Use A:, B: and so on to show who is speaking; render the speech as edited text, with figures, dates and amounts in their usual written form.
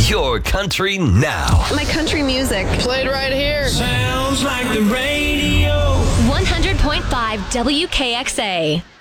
A: Your country now.
B: My country music.
C: Played right here.
D: Sounds like the radio.
E: 100.5 WKXA.